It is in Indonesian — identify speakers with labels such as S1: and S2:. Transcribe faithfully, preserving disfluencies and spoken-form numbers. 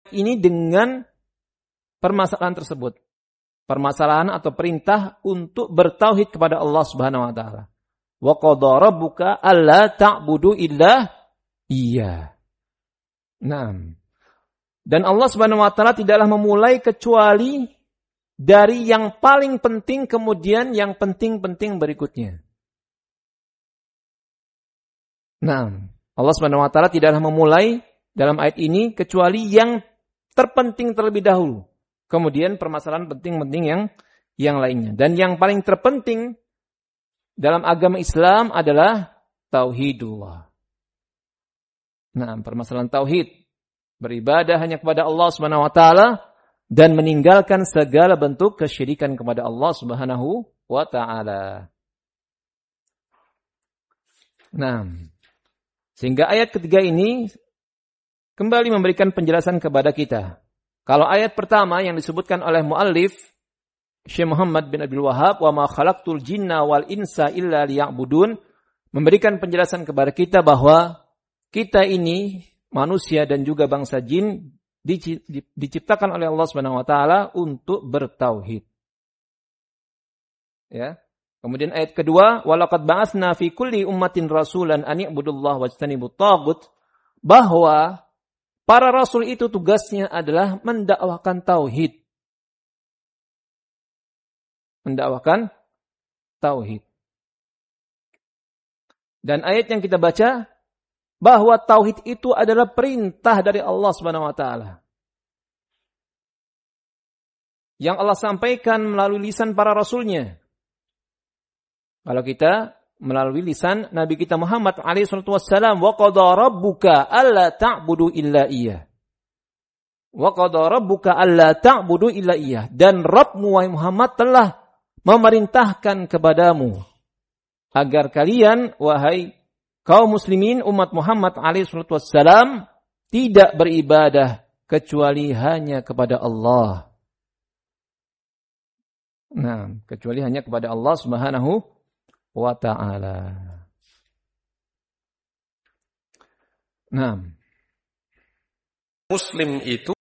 S1: ini dengan permasalahan tersebut. Permasalahan atau perintah untuk bertauhid kepada Allah Subhanahu wa taala. Wa qadha rabbuka alla ta'budu illa iya. Nah, dan Allah Subhanahu wa taala tidaklah memulai kecuali dari yang paling penting kemudian yang penting-penting berikutnya. Nah, Allah Subhanahu wa taala tidaklah memulai dalam ayat ini kecuali yang terpenting terlebih dahulu. Kemudian permasalahan penting-penting yang yang lainnya. Dan yang paling terpenting dalam agama Islam adalah tauhidullah. Nah, permasalahan tauhid, beribadah hanya kepada Allah Subhanahu wa taala dan meninggalkan segala bentuk kesyirikan kepada Allah Subhanahu wa taala. Nah, sehingga ayat ketiga ini kembali memberikan penjelasan kepada kita. Kalau ayat pertama yang disebutkan oleh muallif Syekh Muhammad bin Abdul Wahhab, wa ma khalaqtul jinna wal insa illa liya'budun, memberikan penjelasan kepada kita bahwa kita ini manusia dan juga bangsa jin diciptakan oleh Allah Subhanahu wa taala untuk bertauhid. Ya. Kemudian ayat kedua, wa laqad ba'atsna fi kulli ummatin rasulan an i'budullaha wajtanibut taghut, bahwa para rasul itu tugasnya adalah mendakwahkan tauhid. Mendakwahkan tauhid. Dan ayat yang kita baca bahwa tauhid itu adalah perintah dari Allah Subhanahu wa taala. Yang Allah sampaikan melalui lisan para rasulnya. Kalau kita melalui lisan Nabi kita Muhammad alaihi salatu wassalam, wa qadha rabbuka alla ta'budu illa iyyah. Wa qadha rabbuka alla ta'budu illa iyyah. Dan Rabbmu wahai Muhammad telah memerintahkan kepadamu agar kalian wahai kaum muslimin umat Muhammad alaihi salatu wassalam tidak beribadah kecuali hanya kepada Allah. Nah, kecuali hanya kepada Allah Subhanahu wa ta'ala. Nah,
S2: Muslim itu